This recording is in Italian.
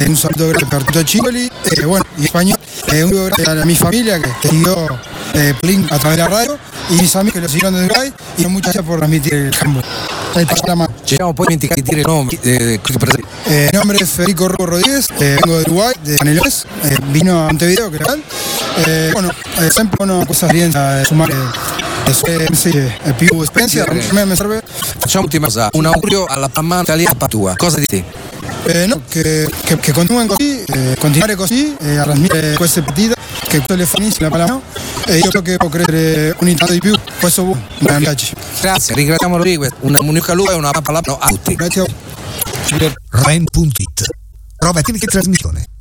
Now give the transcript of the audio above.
un saludo grande per tutti i Cipoli, bueno, y español, un saludo grande a mi familia que siguió Link a través de la radio y mis amigos que lo siguieron desde Uruguay y muchas gracias por transmitir el handball. Ci siamo poi dimenticati di dire i nomi. Mi nombre es Federico Rodríguez, vengo de Uruguay, de Canelones, vino a Montevideo, que tal. Bueno, sempre una cosa esperienza sumare più esperienza, per me mi serve. Facciamo l'ultima cosa, un augurio alla mamma italiana tua, cosa dici? No, che continuen così, continuare così, a trasmettere queste partite, che questo le finisce la pallamano e io credo che può crescere ogni tanto di più, questo mi piace. Grazie, ringraziamo Rodriguez, una munica lui e una pallamano a tutti. Grazie. Ren.it. Prova tecnica di trasmissione.